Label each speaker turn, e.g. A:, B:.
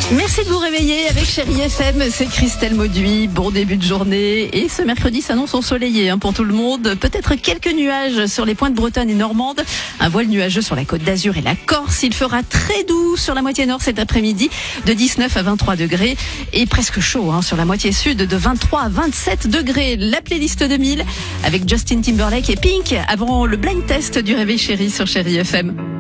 A: Merci de vous réveiller avec Chérie FM, c'est Christelle Mauduit. Bon début de journée et ce mercredi s'annonce ensoleillé pour tout le monde. Peut-être quelques nuages sur les pointes bretonnes et normandes, un voile nuageux sur la côte d'Azur et la Corse. Il fera très doux sur la moitié nord cet après-midi, de 19 à 23 degrés et presque chaud sur la moitié sud, de 23 à 27 degrés. La playlist 2000 avec Justin Timberlake et Pink avant le blind test du réveil chéri sur Chérie FM.